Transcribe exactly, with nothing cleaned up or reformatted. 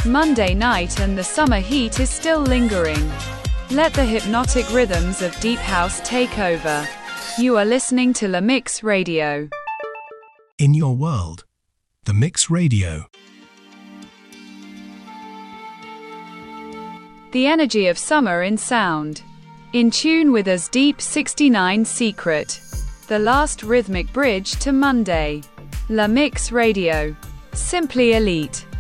Monday night and the summer heat is still lingering. Let the hypnotic rhythms of deep house take over. You are listening to La Mix Radio. In your world, The Mix Radio. The energy of summer in sound. In tune with us, Deep sixty-nine Secret. The last rhythmic bridge to Monday. La Mix Radio. Simply elite.